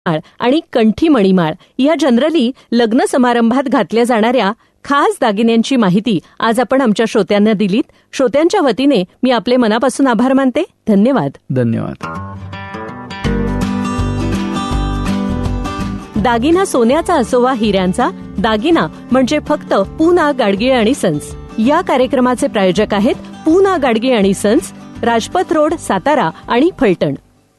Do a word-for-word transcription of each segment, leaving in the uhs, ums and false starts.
आणि कंठी मणिमाळ या जनरली लग्न समारंभात घातल्या जाणाऱ्या खास दागिन्यांची माहिती आज आपण आमच्या श्रोत्यांना दिलीत. श्रोत्यांच्या वतीने मी आपले मनापासून आभार मानते. धन्यवाद. धन्यवाद. दागिना सोन्याचा असो वा हिऱ्यांचा, दागिना म्हणजे फक्त पूना गाडगीळ आणि सन्स. या कार्यक्रमाचे प्रायोजक आहेत पूना गाडगीळ आणि सन्स, राजपथ रोड, सातारा आणि फलटण.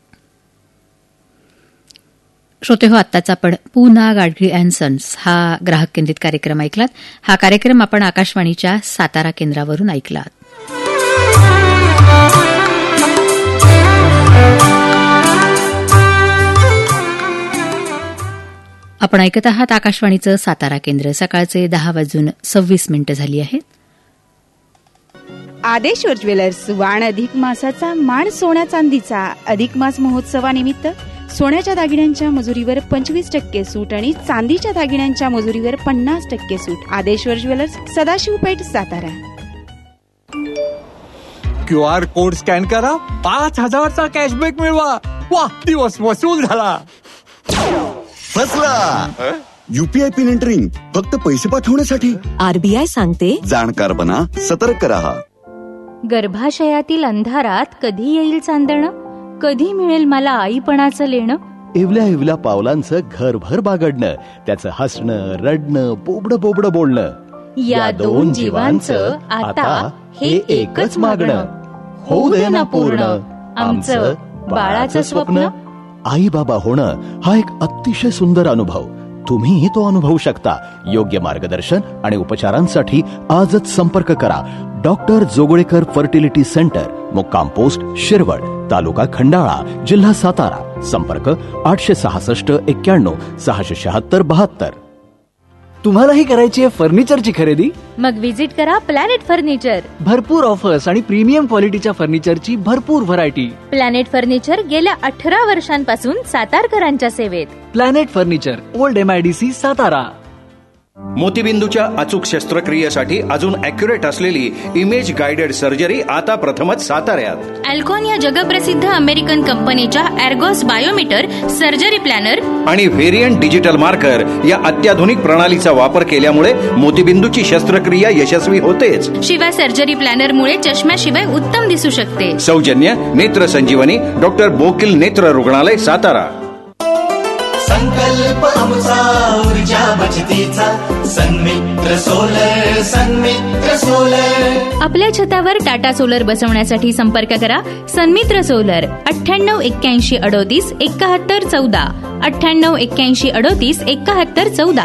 श्रोते हो, आत्ताच आपण पूना गाडगीळ अँड सन्स हा ग्राहक केंद्रित कार्यक्रम ऐकलात. हा कार्यक्रम आपण आकाशवाणीच्या सातारा केंद्रावरून ऐकलात. आपण ऐकत आहात आकाशवाणीचं सातारा केंद्र. सकाळचे दहा वाजून सव्वीस मिनिटं झाली आहेत. आदेश्वर ज्वेलर्स वाण अधिक मासाचा मान सोन्या चांदीचा. अधिक मास महोत्सवानिमित्त सोन्याच्या दागिन्यांच्या मजुरीवर पंचवीस टक्के सूट आणि चांदीच्या दागिन्यांच्या मजुरीवर पन्नास टक्के सूट. आदेश्वर ज्वेलर्स, सदाशिव पेठ, Satara. Q R code scan करा, पाच हजारचा कॅशबॅक मिळवा. वा, दिवस वसूल झाला. फसला. यूपीआय पिन एंटरिंग फक्त पैसे पाठवण्यासाठी. आरबीआय सांगते, जाणकार बना, सतर्क रहा. गर्भाशयातील अंधारात कधी येईल चांदणं, कधी मिळेल मला आईपणाचं लेणं. इवल्या इवल्या पावलांचं घरभर बागडणं, त्याचं हसणं, रडणं, बोबडं बोबडं बोलणं. या दोन जीवांचं आता हे एकच मागणं. होऊ दे ना पूर्ण आमचं बाळाचं स्वप्न. आई बाबा होणं हा एक अतिशय सुंदर अनुभव. तुम्हीही तो अनुभवू शकता. योग्य मार्गदर्शन आणि उपचारांसाठी आजच संपर्क करा. डॉक्टर जोगळेकर फर्टिलिटी सेंटर, मुक्काम पोस्ट शिरवळ, तालुका खंडाळा, जिल्हा सातारा. संपर्क आठशे सहासष्ट एक्क्याण्णव सहाशे शहात्तर बहात्तर. तुम्हालाही करायची आहे फर्निचरची खरेदी? मग विजिट करा प्लॅनेट फर्निचर. भरपूर ऑफर्स आणि प्रीमियम क्वालिटीच्या फर्निचरची भरपूर व्हरायटी. प्लॅनेट फर्निचर गेल्या अठरा वर्षांपासून सातारकरांच्या सेवेत. Planet furniture, old MIDC, Satara. मोतीबिंदूच्या अचूक शस्त्रक्रियेसाठी अजून अॅक्युरेट असलेली इमेज गाइडेड सर्जरी आता प्रथमच साताऱ्यात. अल्कॉन या जगप्रसिद्ध अमेरिकन कंपनीच्या एर्गोस बायोमीटर सर्जरी प्लॅनर आणि व्हेरियंट डिजिटल मार्कर या अत्याधुनिक प्रणालीचा वापर केल्यामुळे मोतीबिंदूची शस्त्रक्रिया यशस्वी होतेच. शिवाय सर्जरी प्लॅनरमुळे चष्म्याशिवाय उत्तम दिसू शकते. सौजन्य नेत्र संजीवनी, डॉक्टर बोकिल नेत्र रुग्णालय, सातारा. संकल्प आमचा ऊर्जा बचतीचा, सन्मित्र सोलर, सन्मित्र सोलर. आपल्या छतावर टाटा सोलर बसवण्यासाठी संपर्क करा सन्मित्र सोलर. अठ्ठ्याण्णव एक्क्याऐंशी अडोतीस एकाहत्तर चौदा. अठ्ठ्याण्णव एक्क्याऐंशी अडोतीस एकाहत्तर चौदा.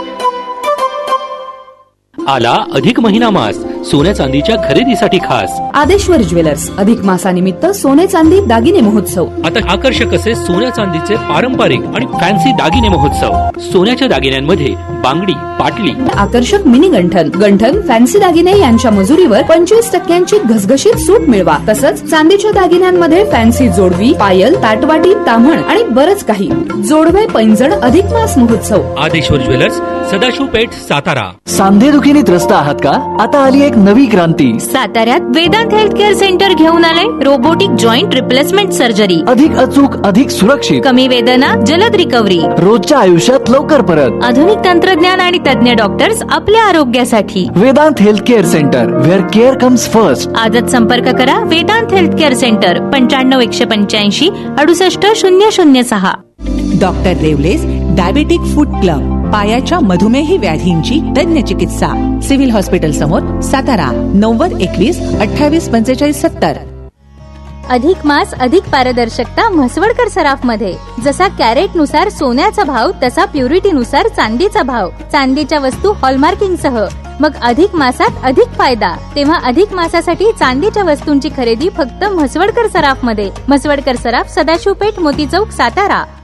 आला अधिक महिना मास, सोन्या चांदीच्या खरेदीसाठी खास. आदेश्वर ज्वेलर्स अधिक मासानिमित्त सोने चांदी दागिने महोत्सव. आता आकर्षक असे सोन्या चांदीचे पारंपरिक आणि फॅन्सी दागिने महोत्सव. सोन्याच्या दागिन्यांमध्ये बांगडी, पाटली, आकर्षक मिनी गंठन, गंठन, फॅन्सी दागिने यांच्या मजुरीवर पंचवीस टक्क्यांची घसघशीत सूट मिळवा. तसंच चांदीच्या दागिन्यांमध्ये फॅन्सी जोडवी, पायल, ताटवाटी, ताम्हण आणि बरंच काही. जोडवे पैंजण अधिक मास महोत्सव. आदेश्वर ज्वेलर्स, सदाशिव पेठ, सातारा. सांधेदुखीने त्रस्त आहात का? आता आली एक नवी क्रांती. साताऱ्यात वेदांत हेल्थ केअर सेंटर घेऊन आले रोबोटिक जॉईंट रिप्लेसमेंट सर्जरी. अधिक अचूक, अधिक सुरक्षित, कमी वेदना, जलद रिकव्हरी. रोजच्या आयुष्यात लवकर परत. आधुनिक तंत्रज्ञान आणि तज्ञ डॉक्टर्स आपल्या आरोग्यासाठी. Vedanta health care centre, wear care comes first. आजच संपर्क करा वेदांत हेल्थ केअर सेंटर, पंच्याण्णव एकशे पंच्याऐंशी अडुसष्ट शून्य शून्य सहा. डॉक्टर रेवलेस डायबेटिक फूड क्लब, पायाच्या मधुमेही व्याधींची तज्ञ चिकित्सा. सिव्हिल हॉस्पिटल समोर, सातारा. नव्वद एकवीस अठ्ठावीस पंचेचाळीस सत्तर. अधिक मास अधिक पारदर्शकता म्हसवडकर सराफ मध्ये. जसा कॅरेट नुसार सोन्याचा भाव तसा प्युरिटी नुसार चांदीचा भाव. चांदीच्या वस्तू हॉलमार्किंग सह. मग अधिक मासात अधिक फायदा. तेव्हा अधिक मासासाठी चांदीच्या वस्तूंची खरेदी फक्त म्हसवडकर सराफ मध्ये. म्हसवडकर सराफ, सदाशिव पेठ, मोती चौक, सातारा.